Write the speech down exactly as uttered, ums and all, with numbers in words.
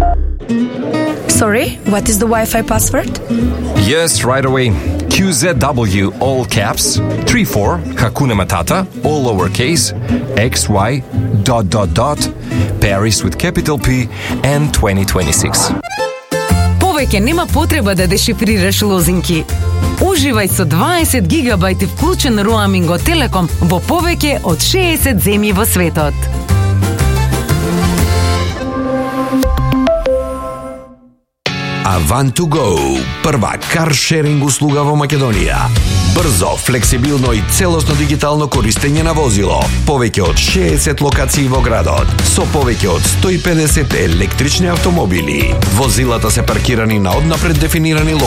Sorry, what is the Wi-Fi password? Yes, right away. Q Z W all caps, three four, Hakuna Matata, all lowercase, X Y, dot dot dot, Paris with capital P, and twenty twenty-six. Повеќе нема потреба да дешифрираш лозинки. Уживај со дваесет гигабајти вклучен роаминг од Телеком во повеќе од шеесет земји во светот. Avan2Go, прва каршеринг услуга во Македонија. Брзо, флексибилно и целосно дигитално користење на возило. Повеќе од шеесет локации во градот, со повеќе од сто и педесет електрични автомобили. Возилата се паркирани на однапред дефинирани